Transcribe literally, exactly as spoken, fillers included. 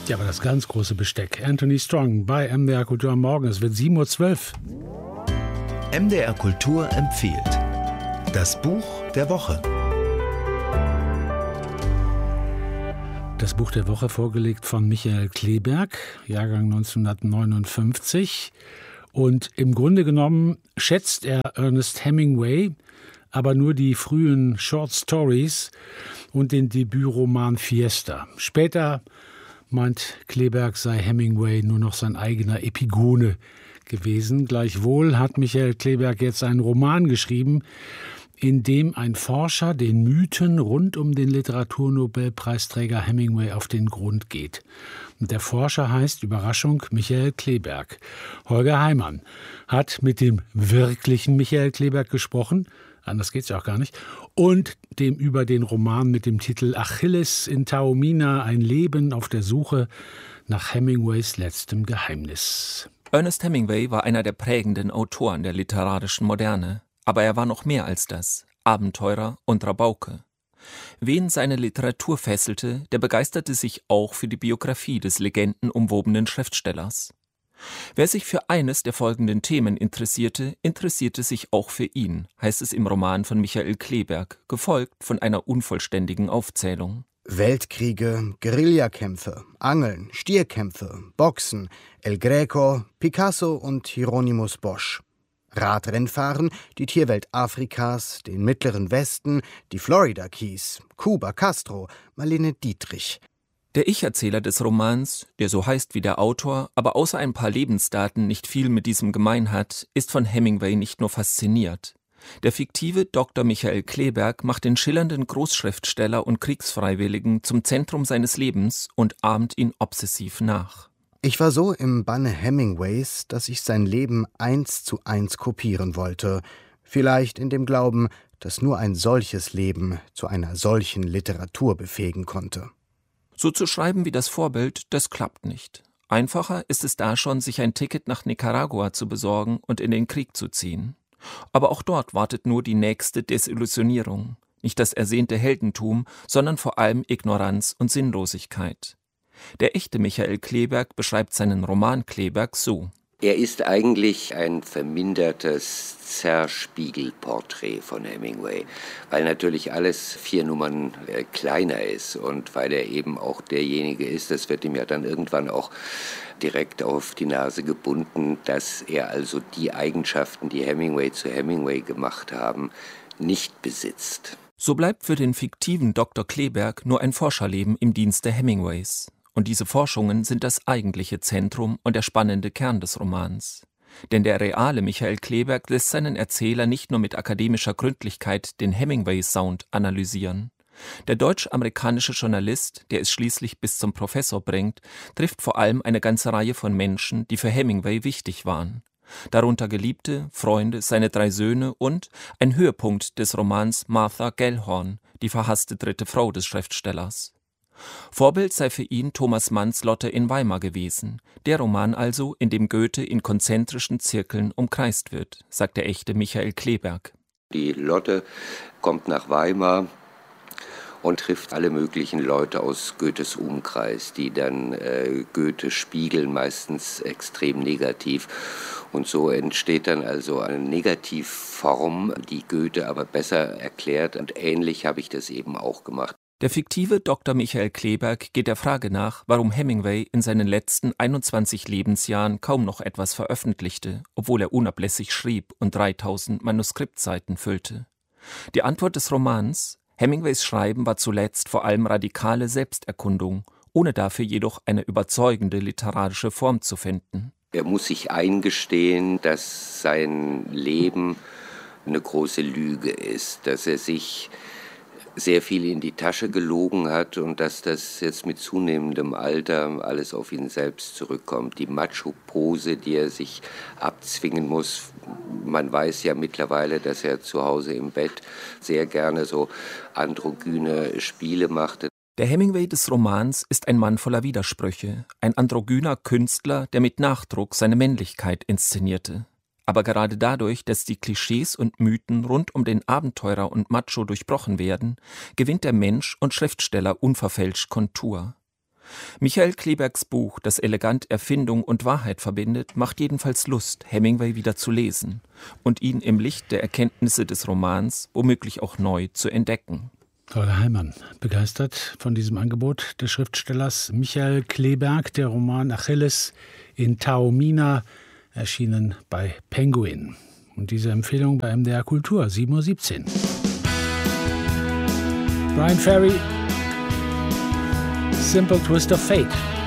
Ja, aber das ganz große Besteck. Anthony Strong bei M D R Kultur am Morgen. Es wird sieben Uhr zwölf. M D R Kultur empfiehlt das Buch der Woche. Das Buch der Woche vorgelegt von Michael Kleeberg, Jahrgang neunzehnhundertneunundfünfzig. Und im Grunde genommen schätzt er Ernest Hemingway, aber nur die frühen Short Stories und den Debütroman Fiesta. Später meint Kleeberg, sei Hemingway nur noch sein eigener Epigone gewesen. Gleichwohl hat Michael Kleeberg jetzt einen Roman geschrieben, in dem ein Forscher den Mythen rund um den Literaturnobelpreisträger Hemingway auf den Grund geht. Und der Forscher heißt, Überraschung, Michael Kleeberg. Holger Heimann hat mit dem wirklichen Michael Kleeberg gesprochen, anders geht's ja auch gar nicht, und dem über den Roman mit dem Titel Achilles in Taormina, ein Leben auf der Suche nach Hemingways letztem Geheimnis. Ernest Hemingway war einer der prägenden Autoren der literarischen Moderne. Aber er war noch mehr als das, Abenteurer und Rabauke. Wen seine Literatur fesselte, der begeisterte sich auch für die Biografie des legendenumwobenen Schriftstellers. Wer sich für eines der folgenden Themen interessierte, interessierte sich auch für ihn, heißt es im Roman von Michael Kleeberg, gefolgt von einer unvollständigen Aufzählung. Weltkriege, Guerillakämpfe, Angeln, Stierkämpfe, Boxen, El Greco, Picasso und Hieronymus Bosch. Radrennfahren, die Tierwelt Afrikas, den Mittleren Westen, die Florida Keys, Kuba, Castro, Marlene Dietrich. Der Ich-Erzähler des Romans, der so heißt wie der Autor, aber außer ein paar Lebensdaten nicht viel mit diesem gemein hat, ist von Hemingway nicht nur fasziniert. Der fiktive Doktor Michael Kleeberg macht den schillernden Großschriftsteller und Kriegsfreiwilligen zum Zentrum seines Lebens und ahmt ihn obsessiv nach. Ich war so im Banne Hemingways, dass ich sein Leben eins zu eins kopieren wollte. Vielleicht in dem Glauben, dass nur ein solches Leben zu einer solchen Literatur befähigen konnte. So zu schreiben wie das Vorbild, das klappt nicht. Einfacher ist es da schon, sich ein Ticket nach Nicaragua zu besorgen und in den Krieg zu ziehen. Aber auch dort wartet nur die nächste Desillusionierung. Nicht das ersehnte Heldentum, sondern vor allem Ignoranz und Sinnlosigkeit. Der echte Michael Kleeberg beschreibt seinen Roman Kleeberg so. Er ist eigentlich ein vermindertes Zerspiegelporträt von Hemingway, weil natürlich alles vier Nummern äh, kleiner ist und weil er eben auch derjenige ist, das wird ihm ja dann irgendwann auch direkt auf die Nase gebunden, dass er also die Eigenschaften, die Hemingway zu Hemingway gemacht haben, nicht besitzt. So bleibt für den fiktiven Doktor Kleeberg nur ein Forscherleben im Dienste Hemingways. Und diese Forschungen sind das eigentliche Zentrum und der spannende Kern des Romans. Denn der reale Michael Kleeberg lässt seinen Erzähler nicht nur mit akademischer Gründlichkeit den Hemingway-Sound analysieren. Der deutsch-amerikanische Journalist, der es schließlich bis zum Professor bringt, trifft vor allem eine ganze Reihe von Menschen, die für Hemingway wichtig waren. Darunter Geliebte, Freunde, seine drei Söhne und ein Höhepunkt des Romans Martha Gellhorn, die verhasste dritte Frau des Schriftstellers. Vorbild sei für ihn Thomas Manns Lotte in Weimar gewesen, der Roman also, in dem Goethe in konzentrischen Zirkeln umkreist wird, sagt der echte Michael Kleeberg. Die Lotte kommt nach Weimar und trifft alle möglichen Leute aus Goethes Umkreis, die dann äh, Goethe spiegeln, meistens extrem negativ. Und so entsteht dann also eine Negativform, die Goethe aber besser erklärt. Und ähnlich habe ich das eben auch gemacht. Der fiktive Doktor Michael Kleeberg geht der Frage nach, warum Hemingway in seinen letzten einundzwanzig Lebensjahren kaum noch etwas veröffentlichte, obwohl er unablässig schrieb und dreitausend Manuskriptseiten füllte. Die Antwort des Romans: Hemingways Schreiben war zuletzt vor allem radikale Selbsterkundung, ohne dafür jedoch eine überzeugende literarische Form zu finden. Er muss sich eingestehen, dass sein Leben eine große Lüge ist, dass er sich sehr viel in die Tasche gelogen hat und dass das jetzt mit zunehmendem Alter alles auf ihn selbst zurückkommt. Die Macho-Pose, die er sich abzwingen muss. Man weiß ja mittlerweile, dass er zu Hause im Bett sehr gerne so androgyne Spiele machte. Der Hemingway des Romans ist ein Mann voller Widersprüche, ein androgyner Künstler, der mit Nachdruck seine Männlichkeit inszenierte. Aber gerade dadurch, dass die Klischees und Mythen rund um den Abenteurer und Macho durchbrochen werden, gewinnt der Mensch und Schriftsteller unverfälscht Kontur. Michael Kleebergs Buch, das elegant Erfindung und Wahrheit verbindet, macht jedenfalls Lust, Hemingway wieder zu lesen und ihn im Licht der Erkenntnisse des Romans womöglich auch neu zu entdecken. Holger Heilmann, begeistert von diesem Angebot des Schriftstellers Michael Kleeberg, der Roman Achilles in Taormina, erschienen bei Penguin. Und diese Empfehlung bei M D R Kultur, sieben Uhr siebzehn. Bryan Ferry, Simple Twist of Fate.